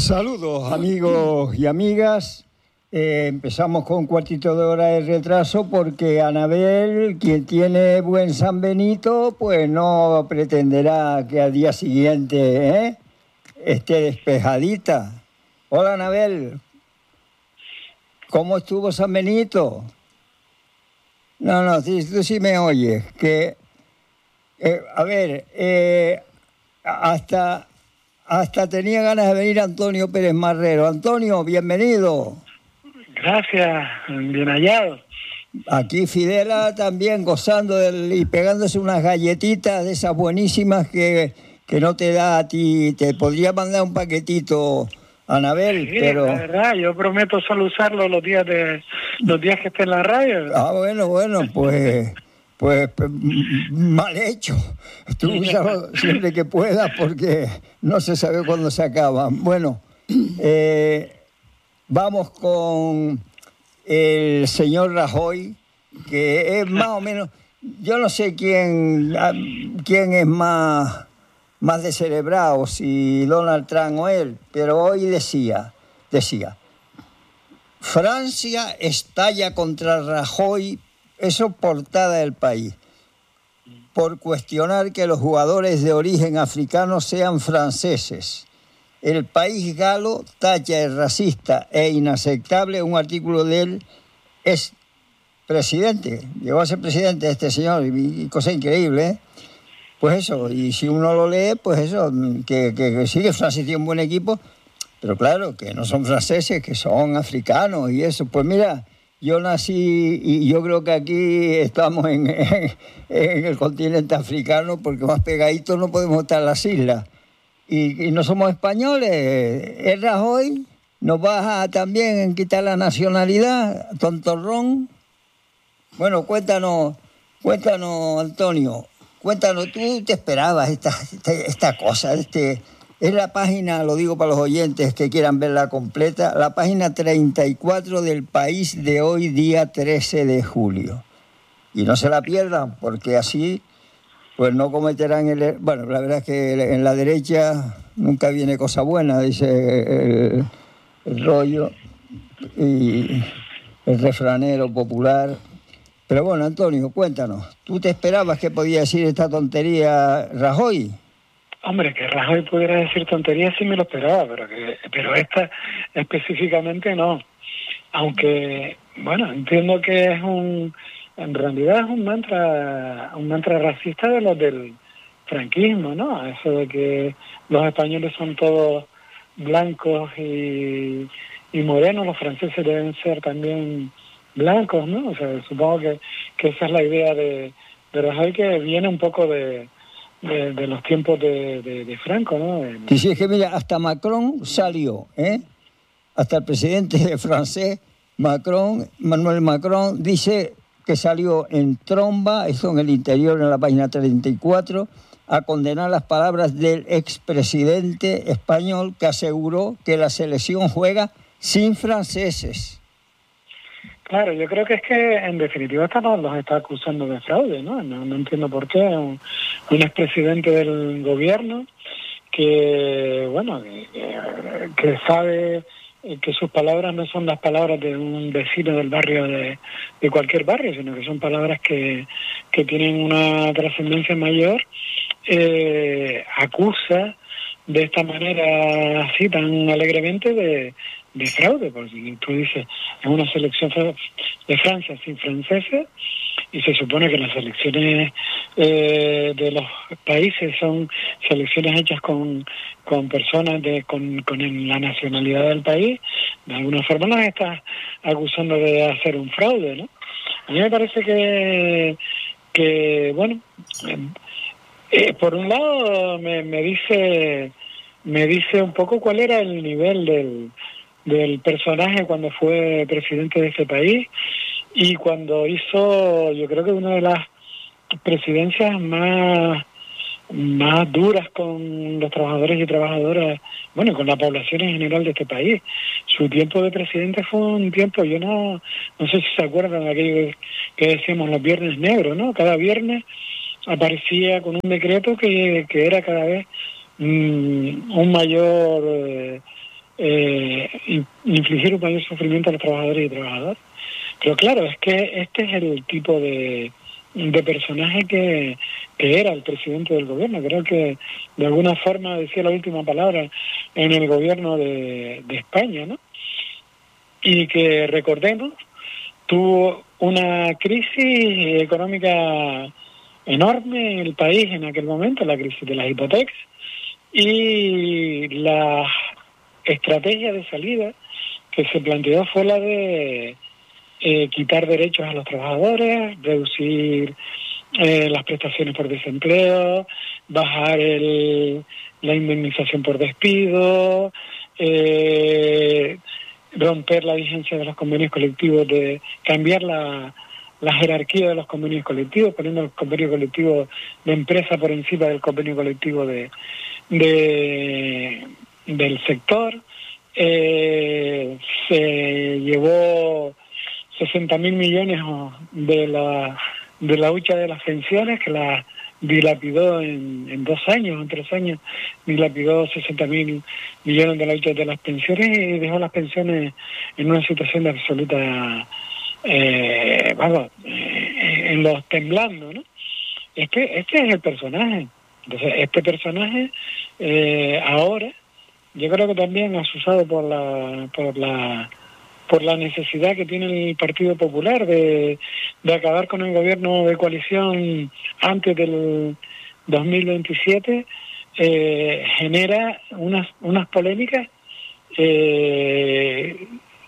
Saludos amigos y amigas. Empezamos con un cuartito de hora de retraso porque Anabel, quien tiene buen San Benito, pues no pretenderá que al día siguiente esté despejadita. Hola Anabel, ¿cómo estuvo San Benito? No, tú sí me oyes. Hasta tenía ganas de venir Antonio Pérez Marrero. Antonio, bienvenido. Gracias, bien hallado. Aquí Fidela también gozando y pegándose unas galletitas de esas buenísimas que no te da a ti. Te podría mandar un paquetito, Anabel, sí, pero... la verdad, yo prometo solo usarlo los días que esté en la radio. Bueno, pues mal hecho. Tú úsalo siempre que puedas porque no se sabe cuándo se acaban. Bueno, vamos con el señor Rajoy, que es más o menos, yo no sé quién es más descerebrado, si Donald Trump o él, pero hoy decía, Francia estalla contra Rajoy, eso portada del País, por cuestionar que los jugadores de origen africano sean franceses. El País galo tacha de racista e inaceptable un artículo de él. Es presidente, llegó a ser presidente este señor, y cosa increíble, ¿eh? Pues eso, y si uno lo lee, pues eso, que sí, que Francia tiene un buen equipo, pero claro, que no son franceses, que son africanos y eso. Pues mira, yo nací y yo creo que aquí estamos en el continente africano porque más pegaditos no podemos estar en las islas. Y no somos españoles. El Rajoy nos va a también quitar la nacionalidad, tontorrón. Bueno, cuéntanos, Antonio, tú te esperabas esta cosa, es la página, lo digo para los oyentes que quieran verla completa, la página 34 del País de hoy, día 13 de julio. Y no se la pierdan, porque así pues no cometerán Bueno, la verdad es que en la derecha nunca viene cosa buena, dice el rollo y el refranero popular. Pero bueno, Antonio, cuéntanos, ¿tú te esperabas que podía decir esta tontería Rajoy? Hombre, que Rajoy pudiera decir tonterías sí me lo esperaba, pero esta específicamente no. Aunque, bueno, entiendo que en realidad es un mantra racista de los del franquismo, ¿no? Eso de que los españoles son todos blancos y morenos, los franceses deben ser también blancos, ¿no? O sea, supongo que esa es la idea de Rajoy, que viene un poco de los tiempos de Franco, ¿no? Sí, es que mira, hasta Macron salió, hasta el presidente francés, Emmanuel Macron, dice que salió en tromba, esto en el interior, en la página 34, a condenar las palabras del expresidente español que aseguró que la selección juega sin franceses. Claro, yo creo que es que en definitiva los está acusando de fraude, ¿no? No entiendo por qué un expresidente del gobierno que, bueno, que sabe que sus palabras no son las palabras de un vecino del barrio de cualquier barrio, sino que son palabras que tienen una trascendencia mayor, acusa de esta manera así tan alegremente de fraude, porque tú dices, es una selección de Francia sin franceses, y se supone que las selecciones de los países son selecciones hechas con personas con la nacionalidad del país. De alguna forma nos estás acusando de hacer un fraude, ¿no? A mí me parece que bueno, por un lado me dice un poco cuál era el nivel del personaje cuando fue presidente de ese país, y cuando hizo, yo creo que una de las presidencias más duras con los trabajadores y trabajadoras, bueno, con la población en general de este país. Su tiempo de presidente fue un tiempo, yo no sé si se acuerdan de aquello que decíamos los viernes negros, ¿no? Cada viernes aparecía con un decreto que era cada vez un mayor infligir un mayor sufrimiento a los trabajadores y trabajadoras. Pero claro, es que este es el tipo de personaje que era el presidente del gobierno. Creo que de alguna forma decía la última palabra en el gobierno de España, ¿no? Y que, recordemos, tuvo una crisis económica enorme en el país en aquel momento, la crisis de las hipotecas, y la estrategia de salida que se planteó fue la de quitar derechos a los trabajadores, reducir las prestaciones por desempleo, bajar la indemnización por despido, romper la vigencia de los convenios colectivos, de cambiar la jerarquía de los convenios colectivos, poniendo el convenio colectivo de empresa por encima del convenio colectivo del sector. Se llevó 60.000 millones de la hucha de las pensiones, que la dilapidó en 2 años, en 3 años, dilapidó 60.000 millones de la hucha de las pensiones y dejó las pensiones en una situación de absoluta, en los temblando, ¿no? Es que este es el personaje. Entonces, este personaje ahora, yo creo que también asusado por la necesidad que tiene el Partido Popular de acabar con el gobierno de coalición antes del 2027, genera unas polémicas que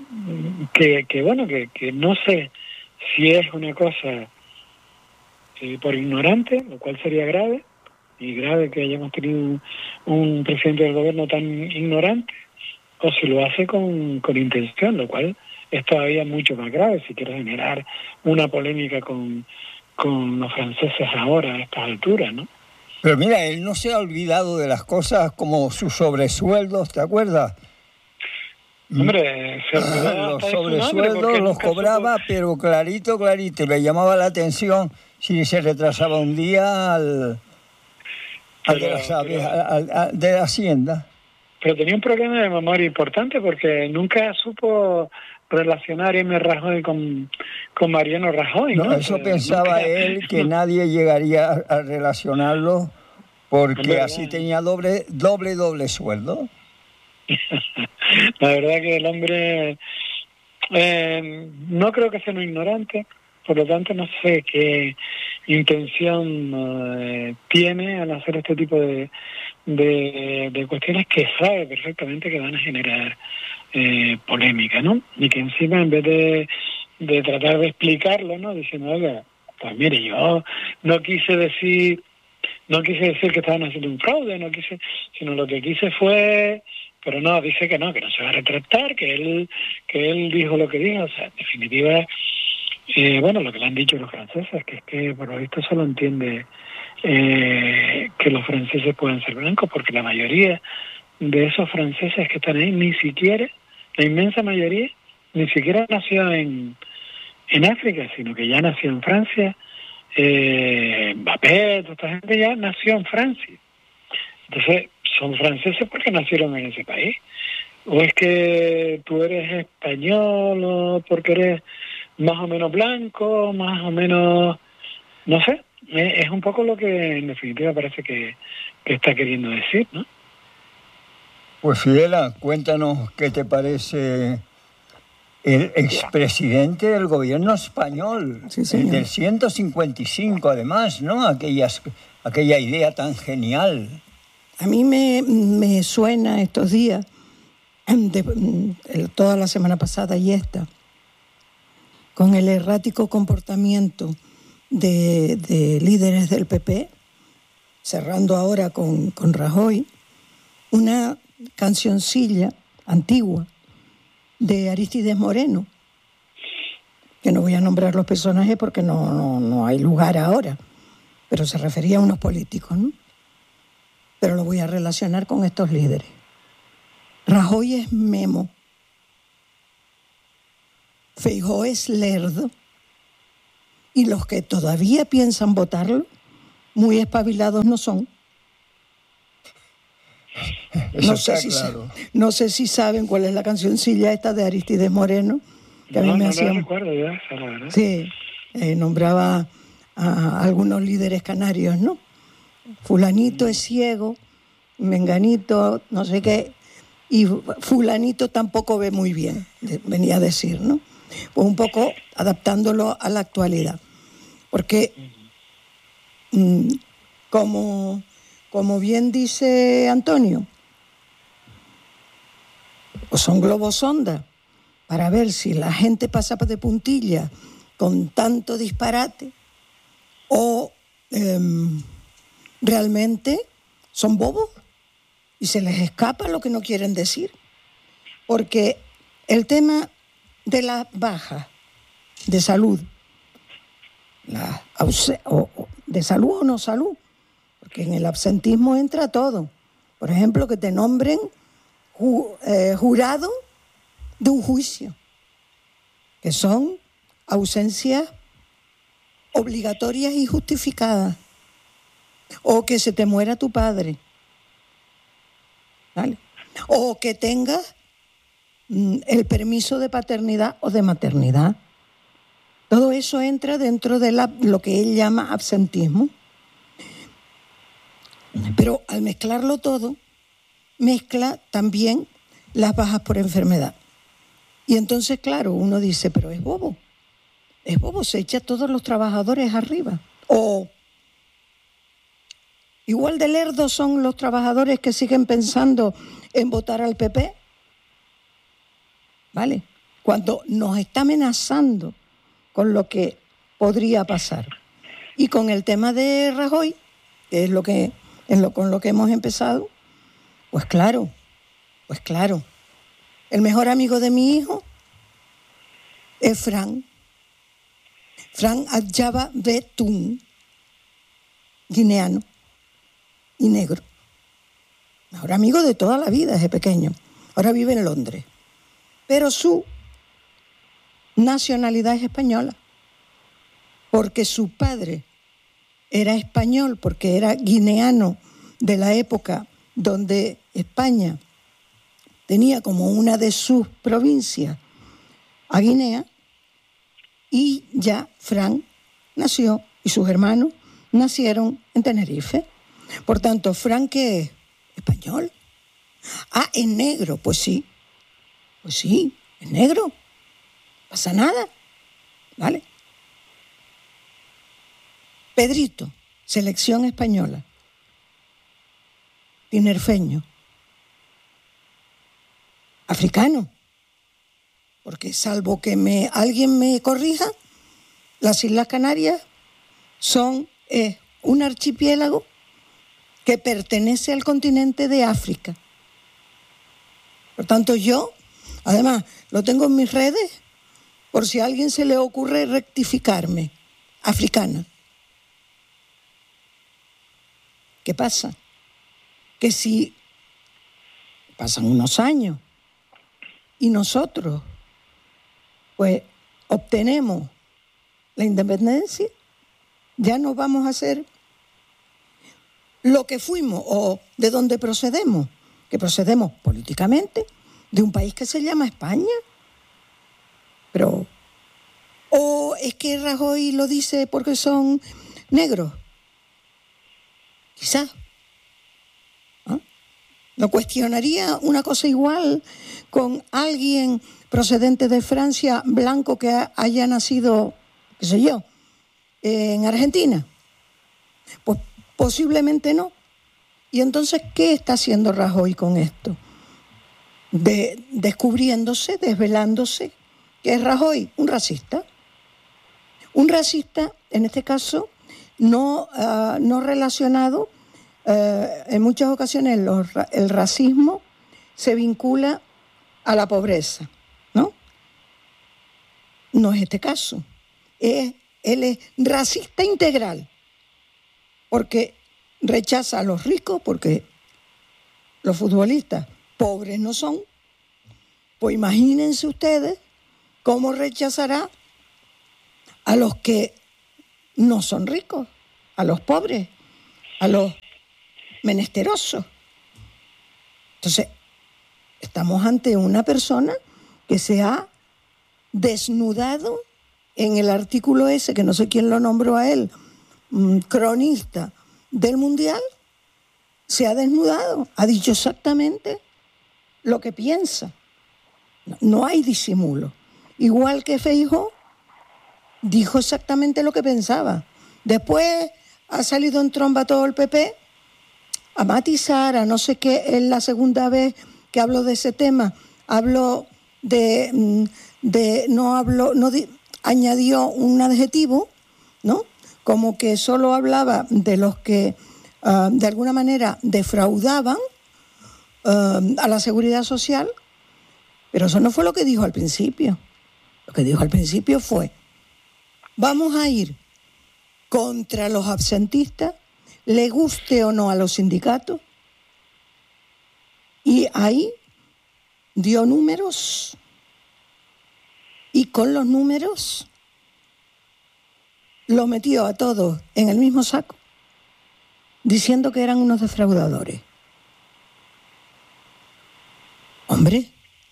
no sé si es una cosa por ignorante, lo cual sería grave, y grave que hayamos tenido un presidente del gobierno tan ignorante, o si lo hace con intención, lo cual es todavía mucho más grave si quiere generar una polémica con los franceses ahora a estas alturas, ¿no? Pero mira, él no se ha olvidado de las cosas como sus sobresueldos, ¿te acuerdas? Hombre, se olvidó los sobresueldos los cobraba, pero clarito, le llamaba la atención si se retrasaba un día de la Hacienda. Pero tenía un problema de memoria importante porque nunca supo relacionar M. Rajoy con Mariano Rajoy, ¿no? Eso pensaba él, que nadie llegaría a relacionarlo porque así tenía doble sueldo. La verdad que el hombre no creo que sea un ignorante, por lo tanto no sé qué intención tiene al hacer este tipo de cuestiones que sabe perfectamente que van a generar polémica, ¿no? Y que encima, en vez de tratar de explicarlo, ¿no? Diciendo, oiga, pues mire, yo no quise decir que estaban haciendo un fraude, sino lo que quise fue, pero no, dice que no se va a retractar, que él dijo lo que dijo. O sea, en definitiva, lo que le han dicho los franceses, que es que por lo visto solo entiende que los franceses pueden ser blancos, porque la mayoría de esos franceses que están ahí, ni siquiera, la inmensa mayoría, ni siquiera nació en África, sino que ya nació en Francia. Mbappé, toda esta gente ya nació en Francia. Entonces, son franceses porque nacieron en ese país. O es que tú eres español, o porque eres más o menos blanco, más o menos, no sé. Es un poco lo que en definitiva parece que está queriendo decir, ¿no? Pues Fidela, cuéntanos qué te parece el expresidente del gobierno español, sí, el del 155 además, ¿no? Aquella idea tan genial. A mí me suena estos días, toda la semana pasada y esta, con el errático comportamiento de líderes del PP, cerrando ahora con Rajoy, una cancioncilla antigua de Arístides Moreno, que no voy a nombrar los personajes porque no hay lugar ahora, pero se refería a unos políticos, ¿no? Pero lo voy a relacionar con estos líderes. Rajoy es memo, Feijóo es lerdo, y los que todavía piensan votarlo, muy espabilados no son. Eso está claro. No sé si saben cuál es la cancioncilla esta de Aristides Moreno, que a mí me hacía... No recuerdo ya, esa, la verdad. Sí, nombraba a algunos líderes canarios, ¿no? Fulanito es ciego, menganito, no sé qué, y fulanito tampoco ve muy bien, venía a decir, ¿no? Pues un poco adaptándolo a la actualidad. Porque, como bien dice Antonio, pues son globos sonda para ver si la gente pasa de puntilla con tanto disparate o realmente son bobos y se les escapa lo que no quieren decir. Porque el tema de las bajas de salud, de salud o no salud, porque en el absentismo entra todo. Por ejemplo, que te nombren jurado de un juicio, que son ausencias obligatorias y justificadas, o que se te muera tu padre, ¿vale? O que tengas el permiso de paternidad o de maternidad. Todo eso entra dentro de lo que él llama absentismo. Pero al mezclarlo todo, mezcla también las bajas por enfermedad. Y entonces, claro, uno dice, pero es bobo, se echa a todos los trabajadores arriba. O igual de lerdos son los trabajadores que siguen pensando en votar al PP, ¿vale? Cuando nos está amenazando con lo que podría pasar. Y con el tema de Rajoy, que es con lo que hemos empezado, pues claro, el mejor amigo de mi hijo es Fran Adjaba Betún, guineano y negro. Mejor amigo de toda la vida desde pequeño. Ahora vive en Londres. Pero su nacionalidad es española, porque su padre era español, porque era guineano de la época donde España tenía como una de sus provincias a Guinea, y ya Fran nació y sus hermanos nacieron en Tenerife. Por tanto, Fran, ¿qué es? Español. Ah, es negro, pues sí, es negro, pasa nada, ¿vale? Pedrito, selección española, tinerfeño, africano, porque salvo que alguien me corrija, las Islas Canarias son un archipiélago que pertenece al continente de África. Por tanto, yo, además, lo tengo en mis redes, por si a alguien se le ocurre rectificarme, africana. ¿Qué pasa? Que si pasan unos años y nosotros, pues, obtenemos la independencia, ya no vamos a ser lo que fuimos o de donde procedemos, que procedemos políticamente de un país que se llama España. Pero, ¿o es que Rajoy lo dice porque son negros? Quizás. ¿Ah? ¿No cuestionaría una cosa igual con alguien procedente de Francia, blanco, que haya nacido, qué sé yo, en Argentina? Pues posiblemente no. Y entonces, ¿qué está haciendo Rajoy con esto? Descubriéndose, desvelándose, que es Rajoy un racista. Un racista, en este caso, no relacionado. En muchas ocasiones el racismo se vincula a la pobreza, ¿no? No es este caso. Él es racista integral, porque rechaza a los ricos, porque los futbolistas pobres no son. Pues imagínense ustedes cómo rechazará a los que no son ricos, a los pobres, a los menesterosos. Entonces, estamos ante una persona que se ha desnudado en el artículo ese, que no sé quién lo nombró a él, cronista del Mundial, se ha desnudado, ha dicho exactamente lo que piensa. No hay disimulo. Igual que Feijóo dijo exactamente lo que pensaba. Después ha salido en tromba todo el PP a matizar, a no sé qué. Es la segunda vez que hablo de ese tema. Hablo añadió un adjetivo, ¿no? Como que solo hablaba de los que de alguna manera defraudaban a la seguridad social, pero eso no fue lo que dijo al principio. Lo que dijo al principio fue: vamos a ir contra los absentistas, le guste o no a los sindicatos, y ahí dio números, y con los números lo metió a todos en el mismo saco, diciendo que eran unos defraudadores. Hombre,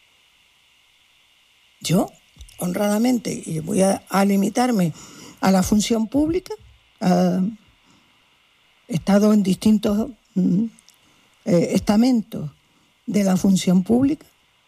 yo, honradamente, y voy a limitarme a la función pública, he estado en distintos estamentos de la función pública,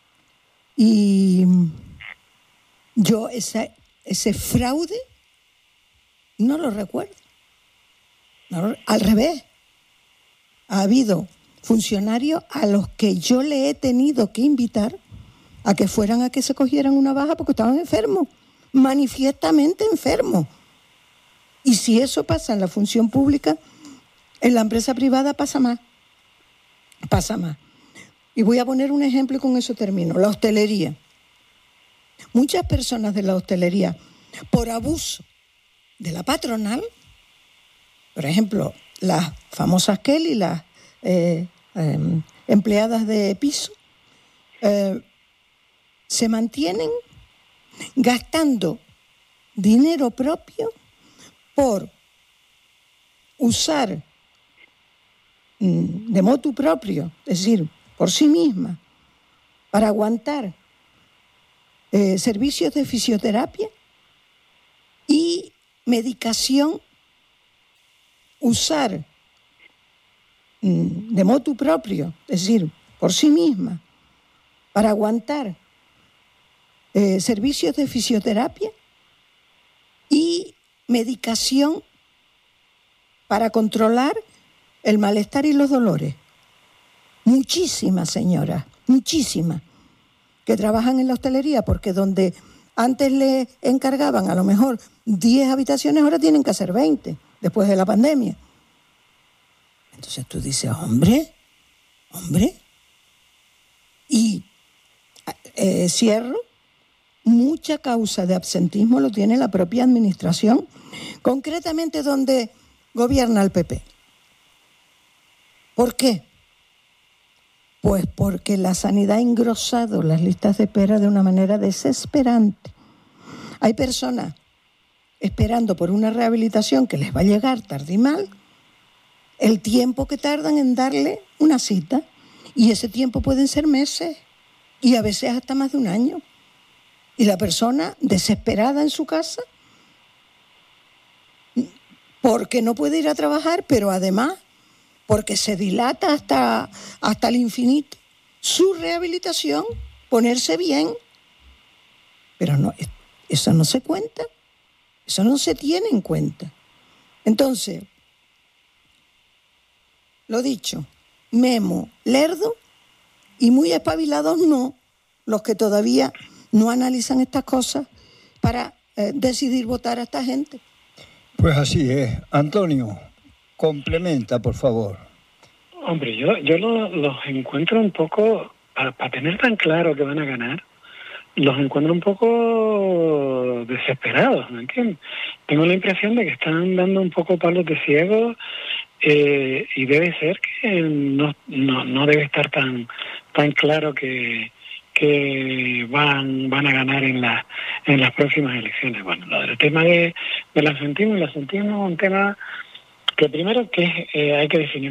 y yo ese fraude no lo recuerdo. No, al revés, ha habido funcionarios a los que yo le he tenido que invitar a que fueran a que se cogieran una baja porque estaban enfermos, manifiestamente enfermos. Y si eso pasa en la función pública, en la empresa privada pasa más. Y voy a poner un ejemplo y con eso termino. La hostelería. Muchas personas de la hostelería, por abuso de la patronal, por ejemplo, las famosas Kelly, las empleadas de piso, se mantienen gastando dinero propio por usar de motu propio, es decir, por sí misma, para aguantar servicios de fisioterapia y medicación, usar de motu propio, es decir, por sí misma, para aguantar servicios de fisioterapia y medicación para controlar el malestar y los dolores. Muchísimas señoras, muchísimas, que trabajan en la hostelería, porque donde antes le encargaban a lo mejor 10 habitaciones, ahora tienen que hacer 20, después de la pandemia. Entonces tú dices, hombre, y cierro, mucha causa de absentismo lo tiene la propia administración, concretamente donde gobierna el PP. ¿Por qué? Pues porque la sanidad ha engrosado las listas de espera de una manera desesperante. Hay personas esperando por una rehabilitación que les va a llegar tarde y mal, el tiempo que tardan en darle una cita, y ese tiempo pueden ser meses y a veces hasta más de un año. Y la persona desesperada en su casa porque no puede ir a trabajar, pero además porque se dilata hasta el infinito su rehabilitación, ponerse bien. Pero no, eso no se cuenta, eso no se tiene en cuenta. Entonces, lo dicho, memo, lerdo y muy espabilados no los que todavía no analizan estas cosas para decidir votar a esta gente. Pues así es. Antonio, complementa, por favor. Hombre, yo los encuentro un poco, para tener tan claro que van a ganar, los encuentro un poco desesperados, ¿me entiendes? Tengo la impresión de que están dando un poco palos de ciego, y debe ser que no debe estar tan claro que van a ganar en las próximas elecciones. Bueno, lo del tema del absentismo, el absentismo es un tema que primero que hay que definir